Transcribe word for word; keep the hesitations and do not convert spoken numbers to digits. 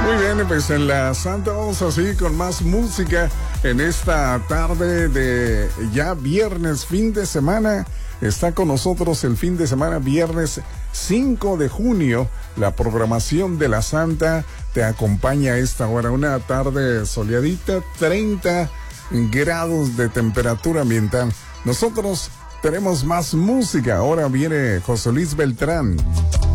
Muy bien, pues en la Santa vamos así con más música en esta tarde de ya viernes, fin de semana. Está con nosotros el fin de semana, viernes cinco de junio. La programación de la Santa te acompaña a esta hora. Una tarde soleadita, treinta grados de temperatura ambiental. Nosotros tenemos más música. Ahora viene José Luis Beltrán.